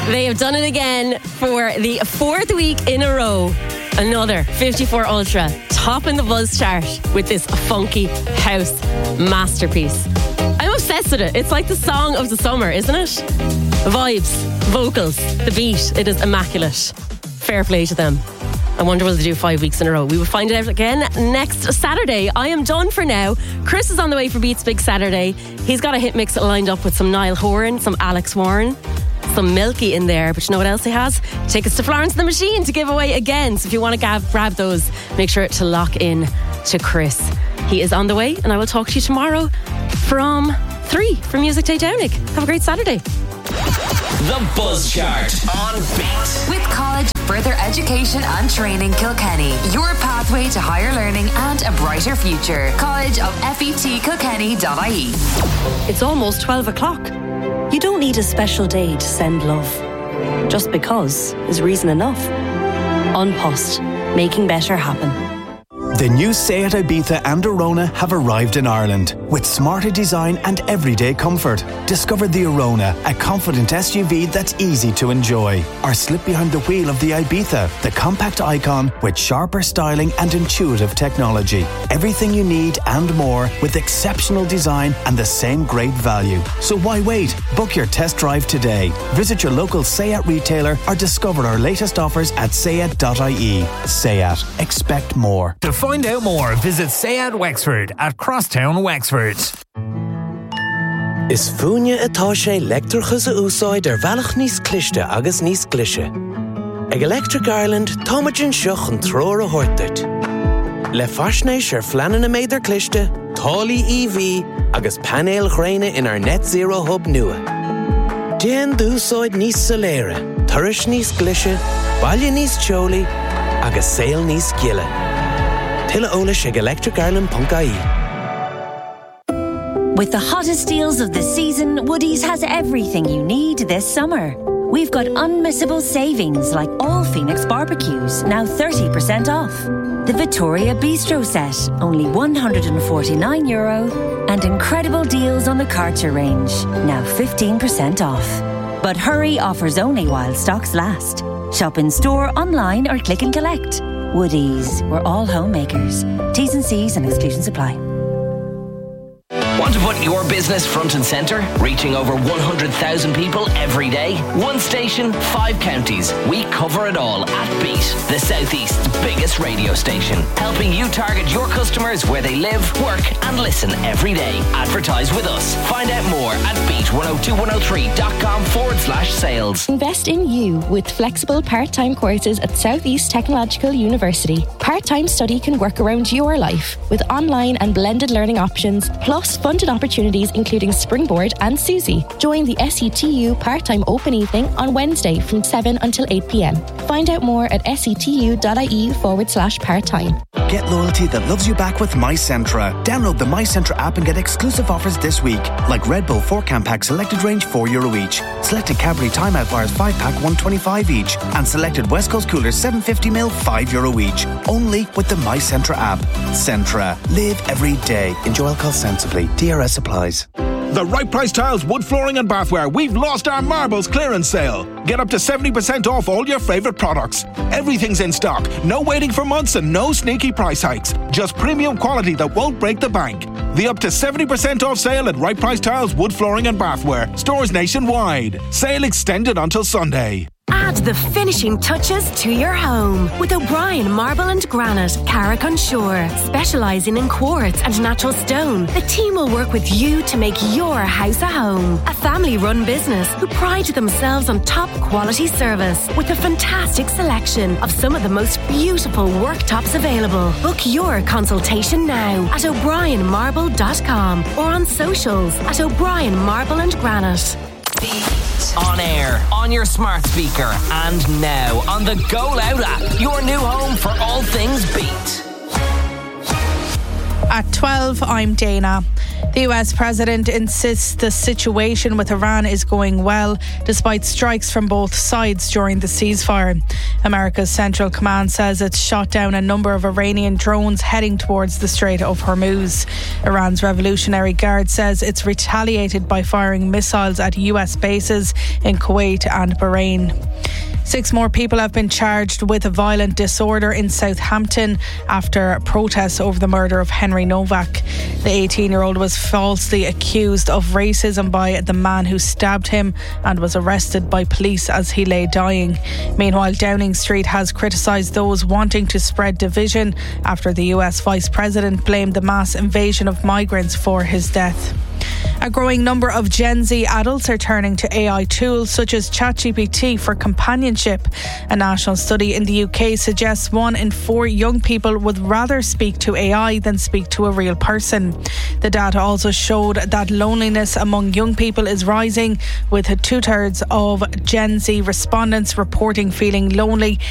They have done it again for the fourth week in a row. Another 54 Ultra topping the Buzz chart with this funky house masterpiece. I'm obsessed with it. It's like the song of the summer, isn't it? Vibes, vocals, the beat. It is immaculate. Fair play to them. I wonder will they do 5 weeks in a row. We will find it out again next Saturday. I am done for now. Chris is on the way for Beats Big Saturday. He's got a hit mix lined up with some Niall Horan, some Alex Warren, some Milky in there. But you know what else he has? Tickets to Florence and the Machine to give away again. So if you want to grab those, make sure to lock in to Chris. He is on the way, and I will talk to you tomorrow from 3 for Music Day Downick. Have a great Saturday. The Buzz Chart on Beat. With College Further Education and Training Kilkenny, your pathway to higher learning and a brighter future. College of FETKilkenny.ie. It's almost 12 o'clock. You don't need a special day to send love. Just because is reason enough. An Post, making better happen. The new Seat Ibiza and Arona have arrived in Ireland with smarter design and everyday comfort. Discover the Arona, a confident SUV that's easy to enjoy. Or slip behind the wheel of the Ibiza, the compact icon with sharper styling and intuitive technology. Everything you need and more with exceptional design and the same great value. So why wait? Book your test drive today. Visit your local Seat retailer or discover our latest offers at seat.ie. Seat. Expect more. To find out more, visit Seat Wexford at Crosstown Wexford. Is fúine atá sé leictreachas a úsáid bhealach níos cliste agus níos glise. Ag Electric Ireland, táimeann seach an tróir a thuirteart. Le faisnéis fleanan na méidir cliste, tálaí EV agus panéal ghréine in our net zero hub nua. Déan d'úsáid níos soléire, turais níos glise, baile níos teolaí agus saol níos gielle. Tilla Olash ag electricireland.ie. With the hottest deals of the season, Woodies has everything you need this summer. We've got unmissable savings like all Phoenix barbecues, now 30% off. The Victoria Bistro set, only €149, and incredible deals on the Karcher range, now 15% off. But hurry, offers only while stocks last. Shop in store, online or click and collect. Woodies, we're all homemakers. T's and C's and exclusions apply. Want to put your business front and centre? Reaching over 100,000 people every day? One station, 5 counties. We cover it all at Beat, the Southeast's biggest radio station. Helping you target your customers where they live, work and listen every day. Advertise with us. Find out more at beat102103.com/sales. Invest in you with flexible part-time courses at Southeast Technological University. Part-time study can work around your life with online and blended learning options, plus funded opportunities including Springboard and Susie. Join the SETU part-time open evening on Wednesday from 7 until 8 p.m. Find out more at setu.ie/part-time. Get loyalty that loves you back with MyCentra. Download the MyCentra app and get exclusive offers this week, like Red Bull 4-can pack selected range €4 each, selected Cadbury Timeout bars 5-pack $1.25 each, and selected West Coast coolers 750ml €5 each. Only with the MyCentra app. Centra. Live every day. Enjoy alcohol sensibly. DRS applies. The Right Price Tiles, wood flooring and bathware. We've lost our marbles clearance sale. Get up to 70% off all your favourite products. Everything's in stock. No waiting for months and no sneaky price hikes. Just premium quality that won't break the bank. The up to 70% off sale at Right Price Tiles, wood flooring and bathware. Stores nationwide. Sale extended until Sunday. Add the finishing touches to your home with O'Brien Marble and Granite, Carrick-on-Shore. Specialising in quartz and natural stone, the team will work with you to make your house a home. A family-run business who pride themselves on top quality service with a fantastic selection of some of the most beautiful worktops available. Book your consultation now at o'brienmarble.com or on socials at O'Brien Marble and Granite. On air, on your smart speaker, and now on the Go Loud app, your new home for all things Beat. At 12, I'm Dana. The US president insists the situation with Iran is going well, despite strikes from both sides during the ceasefire. America's Central Command says it's shot down a number of Iranian drones heading towards the Strait of Hormuz. Iran's Revolutionary Guard says it's retaliated by firing missiles at US bases in Kuwait and Bahrain. 6 more people have been charged with a violent disorder in Southampton after protests over the murder of Henry Novak. The 18-year-old was falsely accused of racism by the man who stabbed him and was arrested by police as he lay dying. Meanwhile, Downing Street has criticised those wanting to spread division after the US Vice President blamed the mass invasion of migrants for his death. A growing number of Gen Z adults are turning to AI tools such as ChatGPT for companionship. A national study in the UK suggests 1 in 4 young people would rather speak to AI than speak to a real person. The data also showed that loneliness among young people is rising, with 2/3 of Gen Z respondents reporting feeling lonely